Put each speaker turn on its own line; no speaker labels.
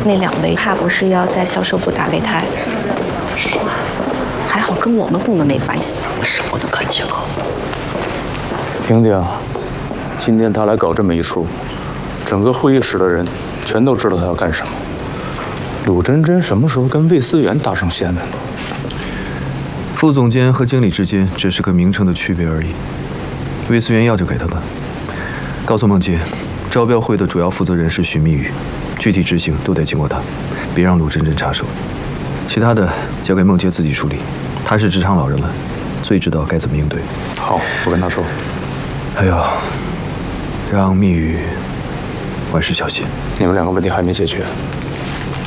那2位怕不是要在销售部打擂台？还好跟我们部门没关系。
咱们什么都看清了。
婷婷，今天他来搞这么一出，整个会议室的人全都知道他要干什么。鲁真真什么时候跟魏思源搭上线的呢？
副总监和经理之间只是个名称的区别而已。魏思源要就给他吧。告诉孟杰，招标会的主要负责人是许密宇，具体执行都得经过他，别让鲁真真插手。其他的交给孟杰自己处理，他是职场老人了，最知道该怎么应对。
好，我跟他说。
还有，让密宇万事小心。
你们2个问题还没解决，